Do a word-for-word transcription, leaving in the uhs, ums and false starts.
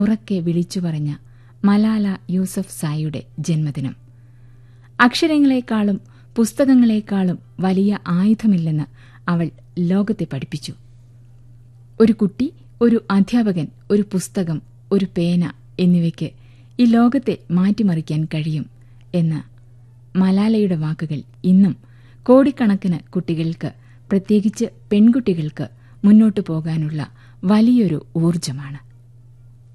ഉറക്കെ വിളിച്ചു പറഞ്ഞ മലാല യൂസഫ് സായിയുടെ ജന്മദിനം. അക്ഷരങ്ങളെക്കാളും പുസ്തകങ്ങളെക്കാളും വലിയ ആയുധമില്ലെന്ന് അവൾ ലോകത്തെ പഠിപ്പിച്ചു. ഒരു കുട്ടി, ഒരു അധ്യാപകൻ, ഒരു പുസ്തകം, ഒരു പേന എന്നിവയ്ക്ക് ഈ ലോകത്തെ മാറ്റിമറിക്കാൻ കഴിയും എന്ന മലാലയുടെ വാക്കുകൾ ഇന്നും കോടിക്കണക്കിന് കുട്ടികൾക്ക്, പ്രത്യേകിച്ച് പെൺകുട്ടികൾക്ക് മുന്നോട്ടു പോകാനുള്ള വലിയൊരു ഊർജമാണ്.